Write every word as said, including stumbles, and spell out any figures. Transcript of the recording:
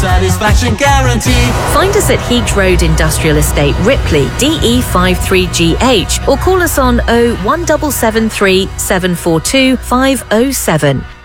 satisfaction guarantee. Find us at Heath Road Industrial Estate, Ripley, D E five three G H, or call us on oh one seven seven three seven four two five oh seven.